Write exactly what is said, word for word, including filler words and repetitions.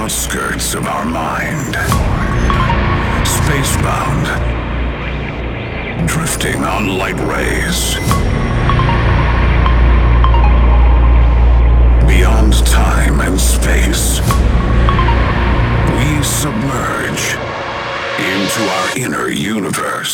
outskirts of our mind. Spacebound. Drifting on light rays. Beyond time and space. We submerge into our inner universe.